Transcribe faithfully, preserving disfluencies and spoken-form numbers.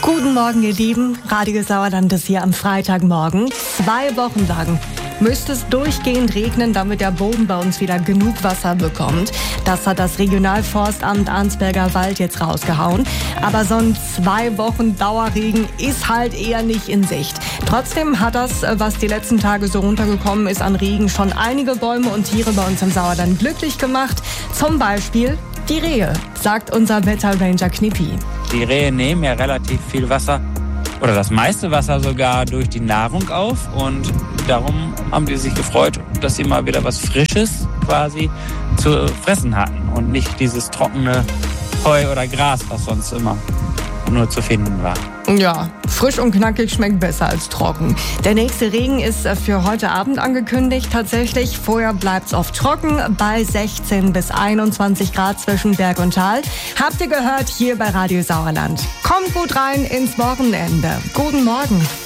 Guten Morgen, ihr Lieben. Radio Sauerland ist hier am Freitagmorgen. Zwei Wochen lang müsste es durchgehend regnen, damit der Boden bei uns wieder genug Wasser bekommt. Das hat das Regionalforstamt Arnsberger Wald jetzt rausgehauen. Aber so ein zwei Wochen Dauerregen ist halt eher nicht in Sicht. Trotzdem hat das, was die letzten Tage so runtergekommen ist an Regen, schon einige Bäume und Tiere bei uns im Sauerland glücklich gemacht. Zum Beispiel die Rehe, sagt unser Wetterranger Knippi. Die Rehe nehmen ja relativ viel Wasser oder das meiste Wasser sogar durch die Nahrung auf und darum haben die sich gefreut, dass sie mal wieder was Frisches quasi zu fressen hatten und nicht dieses trockene Heu oder Gras, was sonst immer nur zu finden war. Ja, frisch und knackig schmeckt besser als trocken. Der nächste Regen ist für heute Abend angekündigt. Tatsächlich, vorher bleibt's oft trocken bei sechzehn bis einundzwanzig Grad zwischen Berg und Tal. Habt ihr gehört hier bei Radio Sauerland. Kommt gut rein ins Wochenende. Guten Morgen.